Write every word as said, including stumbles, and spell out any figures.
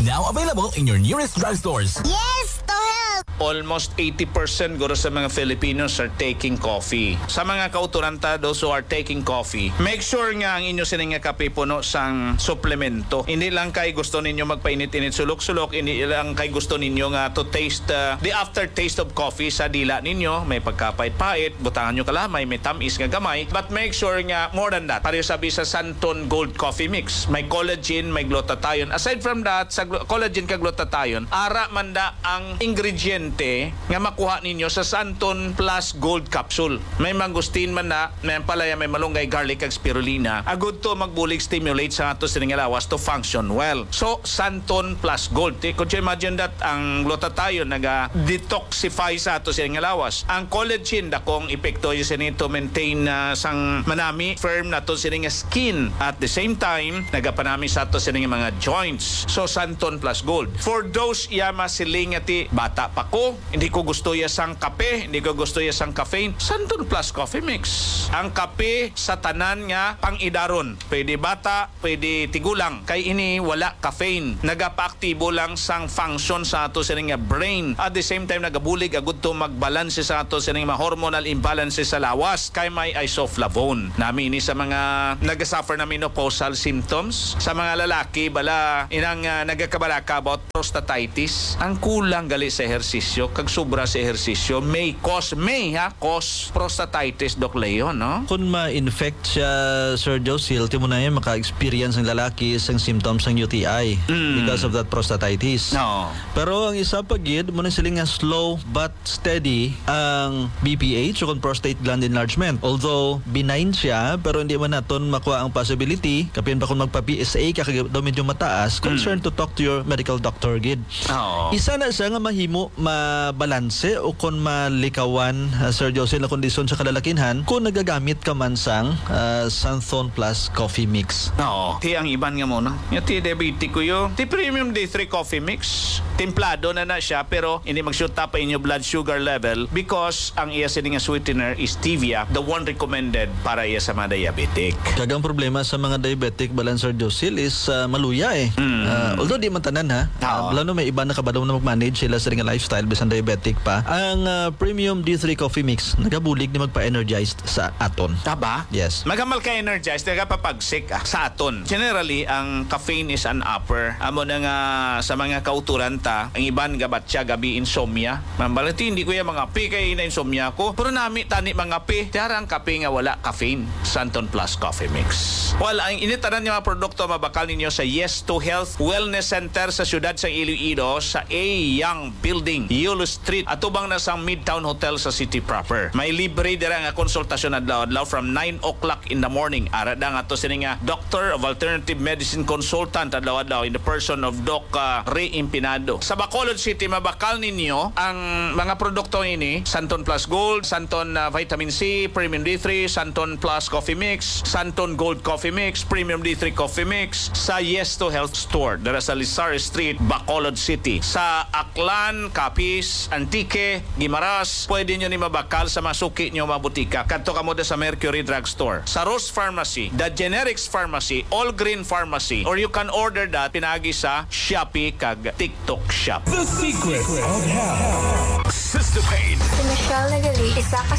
Now available in your nearest drugstores. Yes, to help! Almost eighty percent guro sa mga Filipinos are taking coffee. Sa mga kauturanta, those who are taking coffee, make sure nga ang inyo sining nga kape puno sang suplemento. Hindi lang kay gusto ninyo magpainit-init sulok-sulok, hindi lang kay gusto ninyo nga to taste uh, the aftertaste of coffee sa dila ninyo. May pagkapait-pait, butangan nyo kalamay, may tamis nga gamay. But make sure nga more than that. Pareho sabi sa Santon Gold Coffee Mix. May collagen, may glutathione. Aside from that, sa gl- collagen ka glutathione, ara manda ang ingrediente nga makuha ninyo sa Santon Plus Gold Capsule. May mangustin man na, may palaya, may malunggay, garlic, kag spirulina. Agud to magbulig stimulate sa ato sining lawas to function well. So, Santon Plus Gold. Eh, could you imagine that ang glutathione naga-detoxify sa ato sining lawas. Ang collagen, dakong epekto yun sining to maintain uh, sang manami, firm na to sining skin. At the same time, nagapanami sa ato sining mga joints. So, Santon Plus Gold. For those yama siling ati bata pa ko, hindi ko gusto ya sang kape, hindi ko gusto ya sang caffeine, Santon Plus Coffee Mix. Ang kape sa tanan nga pang-idaron. Pwede bata, pwede tigulang. Kay ini wala caffeine. Nagapa-aktibo lang sang function sa ato sining nga brain. At the same time nagabulig agud to magbalanse sa ato sining mga hormonal imbalance sa lawas. Kay may isoflavone. Nami ini sa mga nagasuffer na menopausal symptoms. Sa mga lalaki bala inang uh, nagakabalaka about prostatitis. Ang kulang gali sa ehersisyo, kag sobra sa ehersisyo may cause, may ha, cause prostatitis, Doc Leo, no? Kung ma-infect siya, Sir Josil, timo na yan maka-experience ng lalaki sa symptoms ng U T I Mm. because of that prostatitis. No. Pero ang isa pa gid mo na siling nga slow but steady ang B P H o prostate gland enlargement. Although benign siya, pero hindi man naton makuha ang possibility kapin pa kung magpa-P S A ka kag daw medyo mataas, concern to talk to your medical doctor gid. Oo. Isa na siya nga mahimo mabalanse o kung malikawan, uh, Sir Jose, na kondisyon sa kalalakinhan kung nagagamit ka man sang uh, Santon Plus Coffee Mix. No. Ti ang iban nga muna. Yung ti diabetic ko yun. Ti Premium D three Coffee Mix. Templado na na siya pero hindi mag-shoot up in your blood sugar level because ang iya sining nga sweetener is stevia, the one recommended para iya sa mga diabetic. Kagang problema sa mga diabetic balan, Sir Jose, is uh, maluya eh. Mm. Uh, although di man tanan ha. Oo. Uh, lalo may iba na kabadaw na mag-manage sila sa ring lifestyle bisan diabetic pa. Ang uh, Premium D three Coffee Mix nagabulig ni magpa-energized sa aton. Taba? Yes. Magamal ka energized, nagapapagsik ah, sa aton. Generally, ang caffeine is an upper. Amo na nga sa mga kauturanta, ang iban gabat siya gabi insomnia. Mambalati, hindi ko yung mga pi kay na insomnia ko. Pero nami tani mga pi. Tiara ang kape nga wala caffeine. Santon Plus Coffee Mix. Well, ang initanan yung mga produkto mabakal ninyo sa Yes to Health Wellness Center sa siyudad sa Iloilo sa A. Young Building, Yulo Street. Atubang na sa Midtown Hotel sa city proper. May libre dira nga konsultasyon adlaw-adlaw from nine o'clock in the morning. Ara da nga to sini nga Doctor of Alternative Medicine Consultant adlaw-adlaw in the person of Doc uh, Ray Impinado. Sa Bacolod City, mabakal ninyo ang mga produkto ini, Santon Plus Gold, Santon uh, Vitamin C, Premium D three, Santon Plus Coffee Mix, Santon Gold Coffee Mix, Premium D three Coffee Mix sa Yes to Health Store dara sa Lizar Street, Bacolod City. Sa Aklan, Capiz, Antique, Guimaras, pwede nyo ni mabakal sa masuki nyo mabutika. Kadto ka mo sa Mercury Drug Store, sa Rose Pharmacy, The Generics Pharmacy, All Green Pharmacy, or you can order that pinagi sa Shopee kag TikTok Shop. The secret of health. Sister Pain. Si Michelle Nagali, isa ka